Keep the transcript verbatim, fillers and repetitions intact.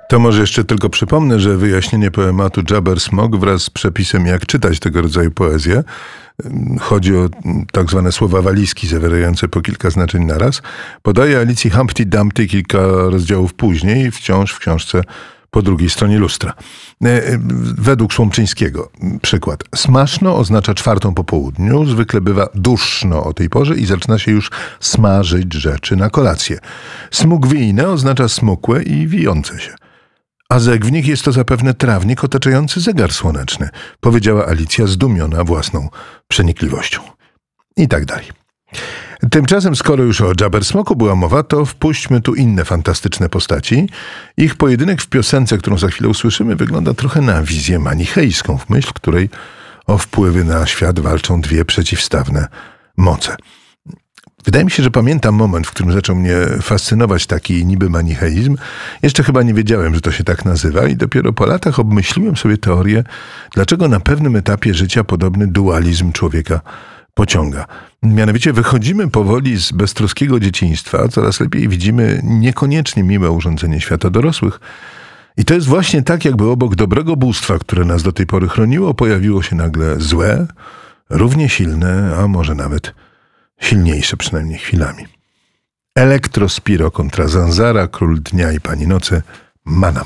To może jeszcze tylko przypomnę, że wyjaśnienie poematu Jabber-Smog wraz z przepisem, jak czytać tego rodzaju poezję, chodzi o tak zwane słowa walizki zawierające po kilka znaczeń naraz, podaje Alicji Humpty Dumpty kilka rozdziałów później, wciąż w książce po drugiej stronie lustra. Według Słomczyńskiego przykład. Smaszno oznacza czwartą po południu, zwykle bywa duszno o tej porze i zaczyna się już smażyć rzeczy na kolację. Smugwijne oznacza smukłe i wijące się. A zegwnik jest to zapewne trawnik otaczający zegar słoneczny, powiedziała Alicja zdumiona własną przenikliwością. I tak dalej. Tymczasem, skoro już o Jabber-Smoku była mowa, to wpuśćmy tu inne fantastyczne postaci. Ich pojedynek w piosence, którą za chwilę usłyszymy, wygląda trochę na wizję manichejską, w myśl której o wpływy na świat walczą dwie przeciwstawne moce. Wydaje mi się, że pamiętam moment, w którym zaczął mnie fascynować taki niby manicheizm. Jeszcze chyba nie wiedziałem, że to się tak nazywa i dopiero po latach obmyśliłem sobie teorię, dlaczego na pewnym etapie życia podobny dualizm człowieka pociąga. Mianowicie wychodzimy powoli z beztroskiego dzieciństwa, coraz lepiej widzimy niekoniecznie miłe urządzenie świata dorosłych. I to jest właśnie tak, jakby obok dobrego bóstwa, które nas do tej pory chroniło, pojawiło się nagle złe, równie silne, a może nawet silniejsze przynajmniej chwilami. Elektrospiro kontra Zanzara, król dnia i pani nocy, Manam.